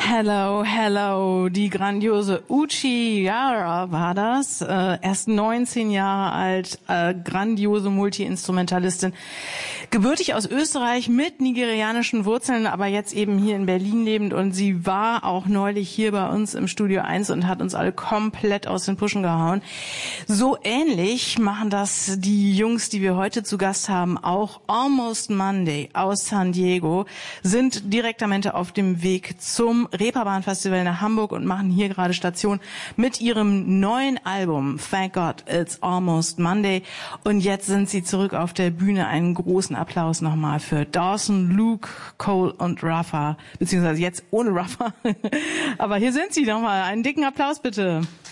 Hello, hello, die grandiose Uchi Yara war das, erst 19 Jahre alt, grandiose Multi-Instrumentalistin, gebürtig aus Österreich mit nigerianischen Wurzeln, aber jetzt eben hier in Berlin lebend, und sie war auch neulich hier bei uns im Studio 1 und hat uns alle komplett aus den Puschen gehauen. So ähnlich machen das die Jungs, die wir heute zu Gast haben, auch. Almost Monday aus San Diego, sind direktamente auf dem Weg zum Reeperbahn-Festival nach Hamburg und machen hier gerade Station mit ihrem neuen Album Thank God It's Almost Monday. Und jetzt sind sie zurück auf der Bühne. Einen großen Applaus nochmal für Dawson, Luke, Cole und Rafa, beziehungsweise jetzt ohne Rafa. Aber hier sind sie nochmal. Einen dicken Applaus bitte.